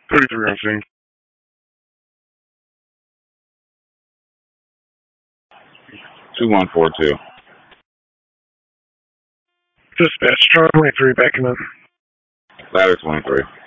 33 on scene. Two one four two. Dispatch, Charlie 23 backing up. Ladder 23.